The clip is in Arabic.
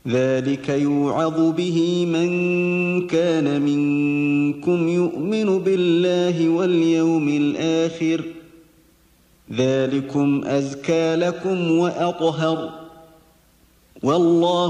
ذلك يوعظ به من كان منكم يؤمن بالله واليوم الآخر ذلكم أزكى لكم وأطهر والله